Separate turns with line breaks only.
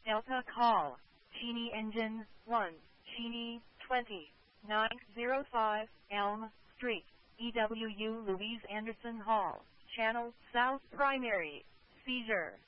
Delta call. Cheney engine 1. Cheney 20. 905 Elm Street. EWU Louise Anderson Hall. Channel South Primary. Seizure.